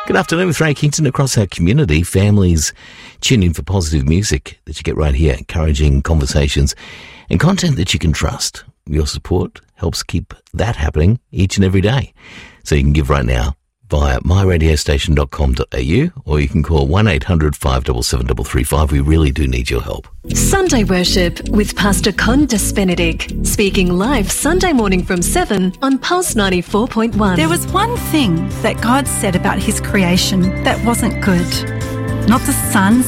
Good afternoon with Ray Kingston across our community. Families tune in for positive music that you get right here, encouraging conversations and content that you can trust. Your support helps keep that happening each and every day. So you can give right now via myradiostation.com.au or you can call 1800 577 335. We really do need your help. Sunday Worship with Pastor Condas Benedict, speaking live Sunday morning from 7 on Pulse 94.1. There was one thing that God said about his creation that wasn't good. Not the sun